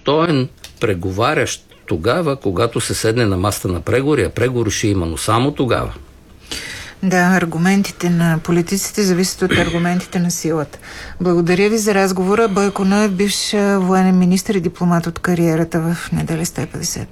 достоен преговарящ тогава, когато се седне на масата на преговори, а преговори ще има, но само тогава. Да, аргументите на политиците зависят от аргументите на силата. Благодаря ви за разговора. Бойко Ноев, бивш военен министър и дипломат от кариерата в Неделя 150.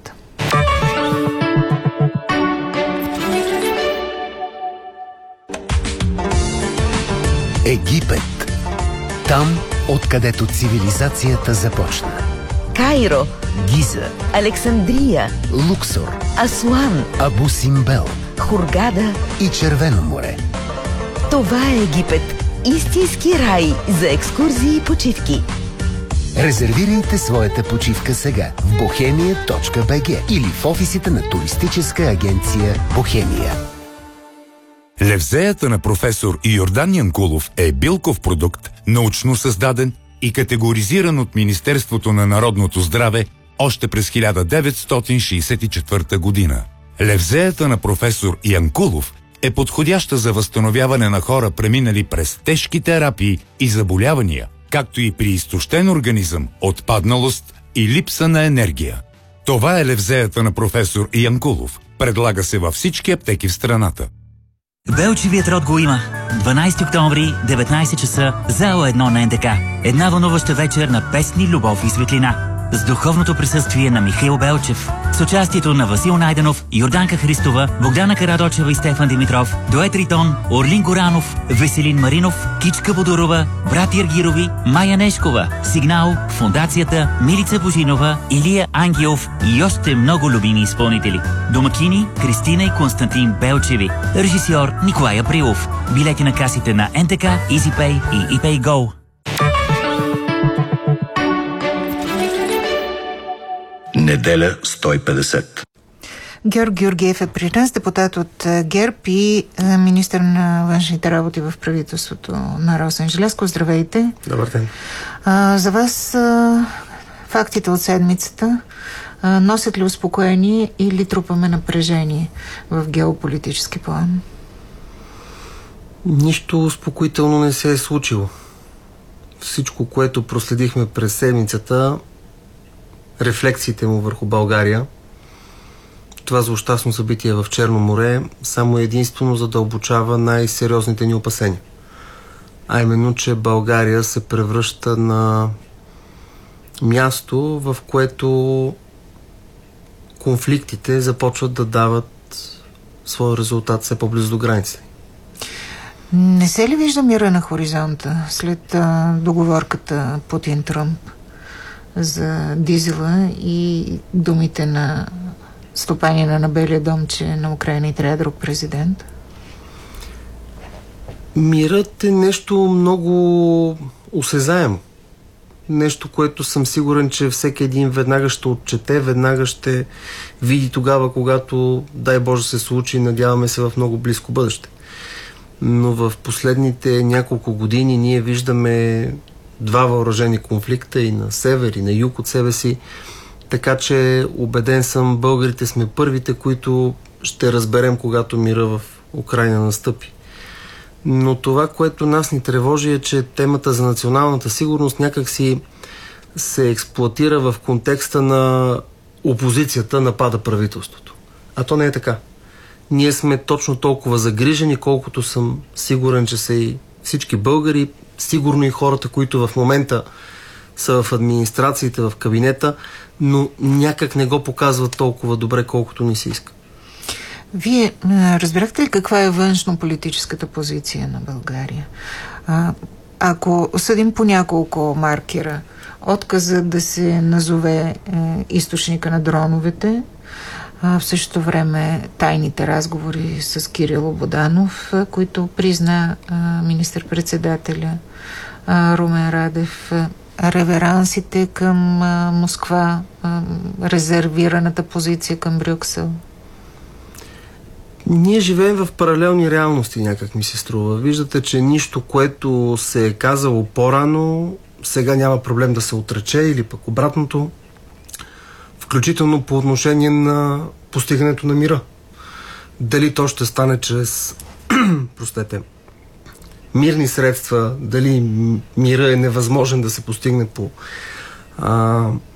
Египет. Там, откъдето цивилизацията започна. Кайро, Гиза, Александрия, Луксор, Асуан, Абу Симбел Хургада и Червено море. Това е Египет. Истински рай за екскурзии и почивки. Резервирайте своята почивка сега в bohemia.bg или в офисите на туристическа агенция Бохемия. Левзеята на професор Йордан Янкулов е билков продукт, научно създаден и категоризиран от Министерството на народното здраве още през 1964 година. Левзеята на професор Янкулов е подходяща за възстановяване на хора, преминали през тежки терапии и заболявания, както и при изтощен организъм, отпадналост и липса на енергия. Това е левзеята на професор Янкулов. Предлага се във всички аптеки в страната. Белчевият род го има. 12 октомври, 19 часа, зала 1 на НДК. Една вълнуваща вечер на песни, любов и светлина. С духовното присъствие на Михаил Белчев. С участието на Васил Найденов, Йорданка Христова, Богдана Карадочева и Стефан Димитров, Дует Ритон, Орлин Горанов, Веселин Маринов, Кичка Бодорова, брат Ергирови, Майя Нешкова, Сигнал, Фондацията, Милица Божинова, Илия Ангелов и още много любими изпълнители. Домакини Кристина и Константин Белчеви. Режисьор Николай Априлов. Билети на касите на НТК, EasyPay и ePayGo. Неделя 150. Георг Георгиев е при нас, депутат от ГЕРБ и министър на външните работи в правителството на Росен Желязков. Здравейте! Добър ден! За вас фактите от седмицата носят ли успокоение или трупаме напрежение в геополитически план? Нищо успокоително не се е случило. Всичко, което проследихме през седмицата, рефлексиите му върху България, това злощастно събитие в Черно море, само единствено задълбочава най-сериозните ни опасения. А именно, че България се превръща на място, в което конфликтите започват да дават своя резултат все по-близо до границите. Не се ли вижда мира на хоризонта след договорката Путин-Тръмп за дизела и думите на стопанина на Белия дом, че на Украйна и трябва друг президент? Мирът е нещо много осезаемо. Нещо, което съм сигурен, че всеки един веднага ще отчете, веднага ще види тогава, когато, дай Боже, се случи, надяваме се в много близко бъдеще. Но в последните няколко години ние виждаме два въоръжени конфликта и на север, и на юг от себе си. Така че убеден съм, българите сме първите, които ще разберем, когато мира в Украйна настъпи. Но това, което нас ни тревожи, е, че темата за националната сигурност някак си се експлоатира в контекста на опозицията напада правителството. А то не е така. Ние сме точно толкова загрижени, колкото съм сигурен, че са и всички българи, сигурно и хората, които в момента са в администрациите, в кабинета, но някак не го показват толкова добре, колкото ни се иска. Вие разбирахте ли каква е външно-политическата позиция на България? Ако съдим по няколко маркера, отказа да се назове източника на дроновете, в същото време тайните разговори с Кирил Боданов, които призна министър-председателя Румен Радев, реверансите към Москва, резервираната позиция към Брюксел. Ние живеем в паралелни реалности, някак ми се струва. Виждате, че нищо, което се е казало по-рано, сега няма проблем да се отрече или пък обратното, включително по отношение на постигането на мира. Дали то ще стане чрез мирни средства, дали мира е невъзможен да се постигне по